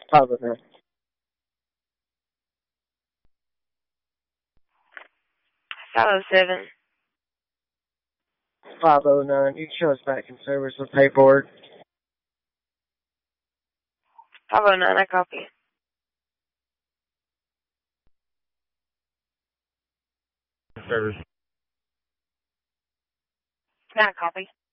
509. 507. 509. You can show us back in service with paperwork. 509, I copy. Service. I copy.